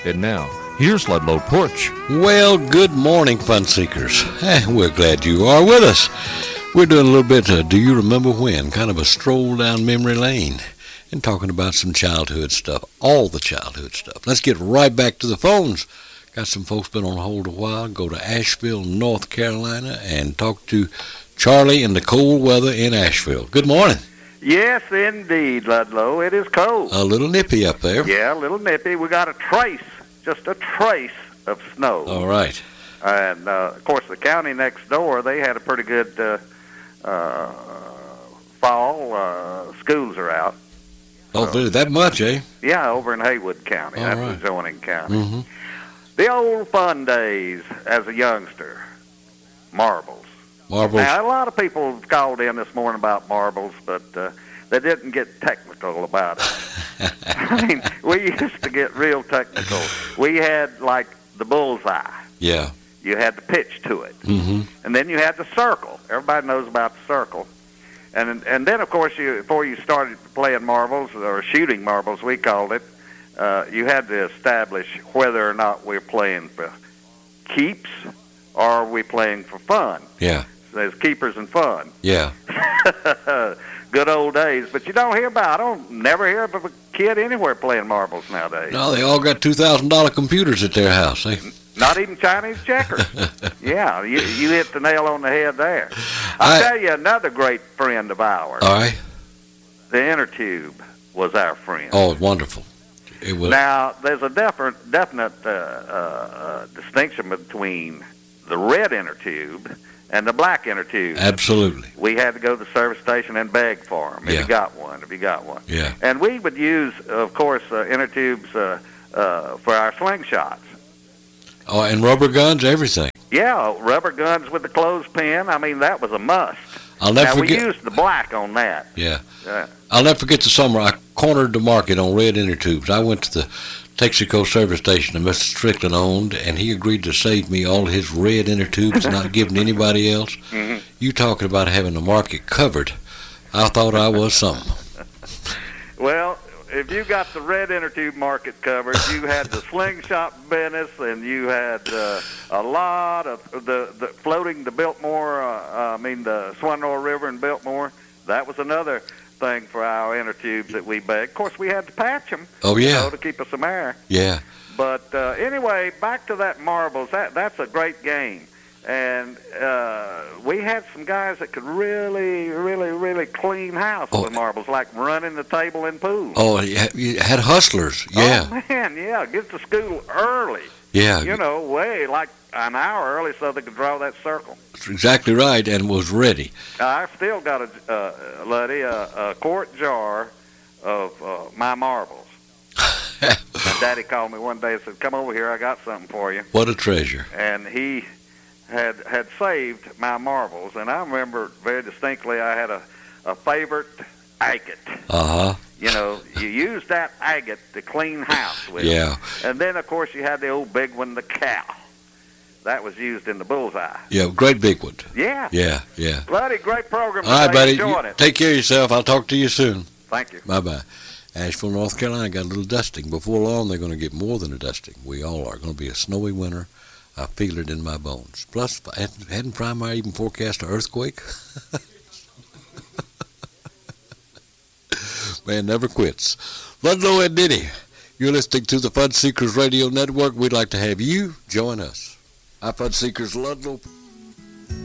And now, here's Ludlow Porch. Well, good morning, fun seekers. We're glad you are with us. We're doing a little bit of Do You Remember When? Kind of a stroll down memory lane and talking about some childhood stuff, all the childhood stuff. Let's get right back to the phones. Got some folks been on hold a while. Go to Asheville, North Carolina, and talk to Charlie in the cold weather in Asheville. Good morning. Yes, indeed, Ludlow. It is cold. A little nippy up there. Yeah, a little nippy. We got a trace, just a trace of snow. All right. And, of course, the county next door, they had a pretty good fall. Schools are out. Oh, really? That much, eh? Yeah, over in Haywood County. All That's right. adjoining county. Mm-hmm. The old fun days as a youngster. Marbles. Marbles. Now, a lot of people have called in this morning about marbles, but they didn't get technical about it. I mean, we used to get real technical. We had, like, the bullseye. Yeah. You had to pitch to it. Mm-hmm. And then you had the circle. Everybody knows about the circle. And then, of course, before you started playing marbles, or shooting marbles, we called it, you had to establish whether or not we're playing for keeps or are we playing for fun. Yeah. There's keepers and fun. Yeah. Good old days. But you don't hear about, I don't never hear of a kid anywhere playing marbles nowadays. No, they all got $2,000 computers at their house. Eh? Not even Chinese checkers. Yeah, you hit the nail on the head there. I'll tell you another great friend of ours. All right. The inner tube was our friend. Oh, wonderful. It was. Now, there's a definite distinction between the red inner tube and the black inner tube. Absolutely. We had to go to the service station and beg for them if Yeah. you got one. Yeah. And we would use, of course, inner tubes for our slingshots. Oh, and rubber guns, everything. Yeah, rubber guns with the clothespin. I mean, that was a must. I'll never Now, forget. we used the black on that. Yeah. I'll never forget the summer I cornered the market on red inner tubes. I went to the Texaco service station that Mr. Strickland owned, and he agreed to save me all his red inner tubes and not giving anybody else. Mm-hmm. You talking about having the market covered. I thought I was something. Well, if you got the red inner tube market covered, you had the slingshot business, and you had a lot of the floating the Biltmore, the Swannoa River in Biltmore. That was another thing for our inner tubes that we begged. Of course, we had to patch them. Oh, yeah. To keep us some air. Yeah. But anyway, back to that marbles. That's a great game. And we had some guys that could really, really, really clean house with marbles, like running the table in pool. Oh, you had hustlers. Yeah. Oh, man, yeah. Get to school early. Yeah. Way like an hour early so they could draw that circle. That's exactly right, and was ready. I still got a quart jar of my marbles. My daddy called me one day and said, "Come over here, I got something for you." What a treasure. And he had saved my marbles, and I remember very distinctly I had a favorite agate. Uh-huh. You used that agate to clean house with. Yeah. And then, of course, you had the old big one, the cow. That was used in the bullseye. Yeah, great big one. Yeah. Yeah, yeah. Bloody great program. All right, buddy. Enjoying it. Take care of yourself. I'll talk to you soon. Thank you. Bye-bye. Asheville, North Carolina got a little dusting. Before long, they're going to get more than a dusting. We all are. Going to be a snowy winter. I feel it in my bones. Plus, hadn't Primary even forecast an earthquake? Man never quits. Ludlow and Denny, you're listening to the Fun Seekers Radio Network. We'd like to have you join us. Our Fun Seekers, Ludlow.